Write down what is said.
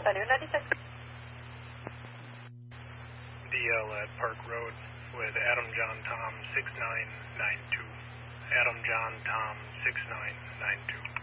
Salut, la détection. DL at Park Road with Adam John Tom 6992. Adam John Tom 6992.